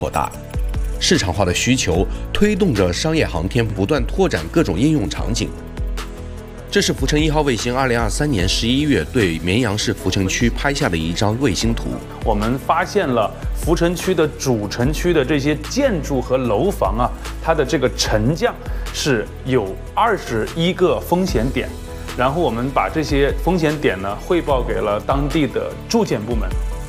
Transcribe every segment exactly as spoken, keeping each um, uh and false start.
扩大，市场化的需求推动着商业航天不断拓展各种应用场景。这是福成一号卫星二零二三年十一月对绵阳市福成区拍下的一张卫星图。 我们发现了福成区的主城区的这些建筑和楼房啊，它的这个沉降是有二十一个风险点，然后我们把这些风险点呢汇报给了当地的住建部门。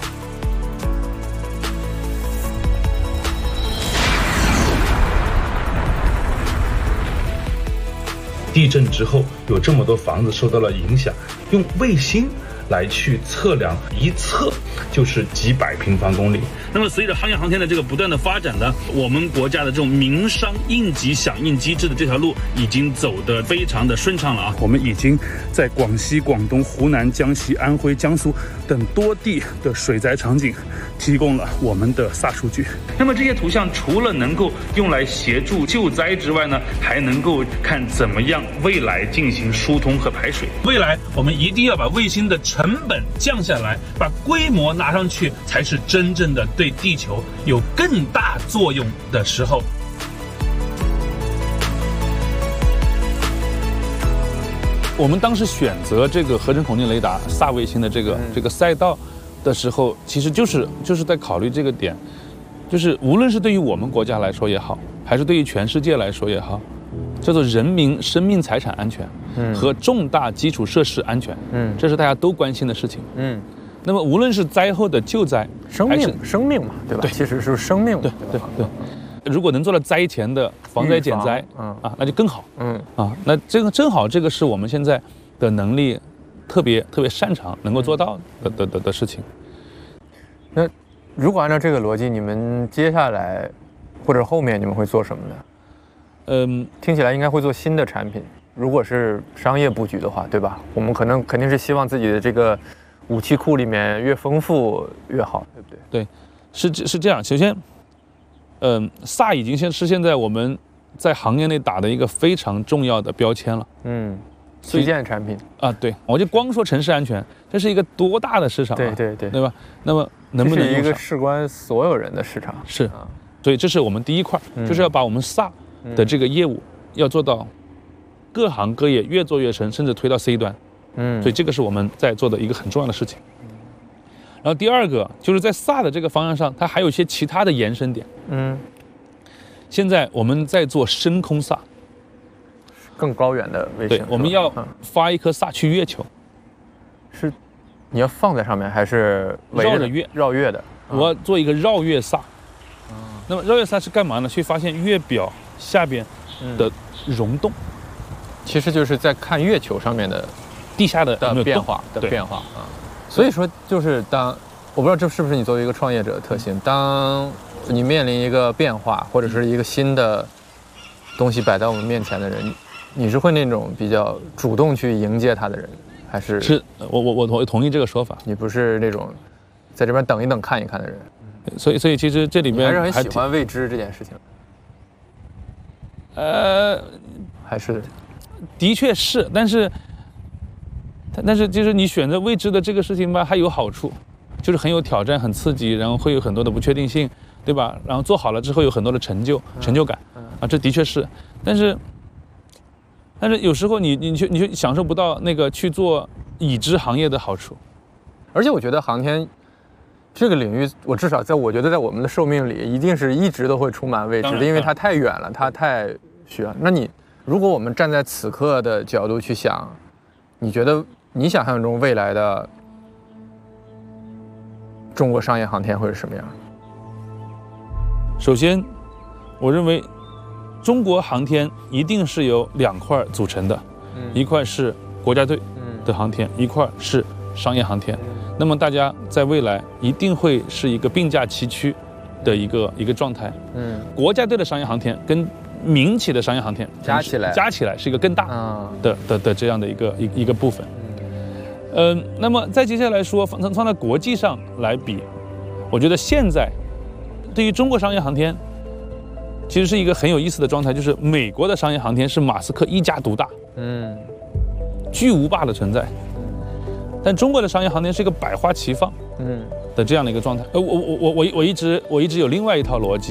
地震之后有这么多房子受到了影响，用卫星来去测量，一测就是几百平方公里。 那么随着航业航天的这个不断的发展呢，我们国家的这种民商应急响应机制的这条路已经走得非常的顺畅了啊！ 我们已经在广西、广东、湖南、江西、安徽、江苏等多地的水灾场景提供了我们的 S A 数据。 那么这些图像除了能够用来协助救灾之外呢，还能够看怎么样未来进行疏通和排水。未来我们一定要把卫星的成本降下来，把规模拿上去，才是真正的对地球有更大作用的时候。我们当时选择这个合成孔径雷达 S A 卫星的这个这个赛道的时候，其实就是就是在考虑这个点，就是无论是对于我们国家来说也好，还是对于全世界来说也好，叫做人民生命财产安全和重大基础设施安全，嗯，这是大家都关心的事情，嗯。那么无论是灾后的救灾， 生命生命嘛，对吧？ 对， 其实是生命嘛， 对对对。如果能做到灾前的防灾减灾，嗯啊，那就更好，嗯啊，那这个正好这个是我们现在的能力特别特别擅长能够做到的的的的事情。 那如果按照这个逻辑，你们接下来或者后面你们会做什么呢？嗯，听起来应该会做新的产品。如果是商业布局的话，对吧？我们可能肯定是希望自己的这个武器库里面越丰富越好，对不对？ 对，是是这样。首先，嗯 ，S A 已经现是现在我们在行业内打的一个非常重要的标签了。 嗯，基建产品啊，对，我就光说城市安全，这是一个多大的市场啊？ 对对对， 对吧？那么能不能是一个事关所有人的市场？ 是啊，所以这是我们第一块，就是要把我们 S A 的这个业务要做到各行各业越做越深，甚至推到 C 端。嗯，所以这个是我们在做的一个很重要的事情。然后第二个就是在 S A 的这个方向上，它还有一些其他的延伸点。嗯，现在我们在做深空 S A， 更高远的卫星。 对，我们要发一颗 S A 去月球。 是，你要放在上面还是绕着月？ 绕月的。 我要做一个绕月 S A。那么绕月 S A 是干嘛呢？去发现月表下边的溶洞， 其实就是在看月球上面的。 地下的的变化的变化啊，所以说就是当我不知道这是不是你作为一个创业者的特性，当你面临一个变化或者是一个新的东西摆在我们面前的人，你是会那种比较主动去迎接它的人，还是？ 是我我我我同意这个说法， 你不是那种在这边等一等看一看的人， 所以所以其实这里边还是很喜欢未知这件事情。 呃， 还是， 的确是，但是。但是就是你选择未知的这个事情吧，还有好处，就是很有挑战，很刺激，然后会有很多的不确定性，对吧？然后做好了之后有很多的成就、成就感，啊，这的确是。但是，但是有时候你你就你就享受不到那个去做已知行业的好处。 而且我觉得航天这个领域，我至少在我觉得在我们的寿命里，一定是一直都会充满未知的，因为它太远了，它太需要。那你如果我们站在此刻的角度去想，你觉得？你想象中未来的中国商业航天会是什么样？ 首先，我认为中国航天一定是由两块组成的，嗯、一块是国家队的航天，嗯、一块是商业航天。嗯、那么大家在未来一定会是一个并驾齐驱的一个一个状态。嗯，国家队的商业航天跟民企的商业航天加起来， 加起来是一个更大的、嗯、的的这样的一个一一个部分。嗯、呃，那么再接下来说，放放在国际上来比，我觉得现在对于中国商业航天，其实是一个很有意思的状态，就是美国的商业航天是马斯克一家独大，嗯，巨无霸的存在，但中国的商业航天是一个百花齐放，嗯， 的这样的一个状态。呃，我我我我我一直我一直有另外一套逻辑。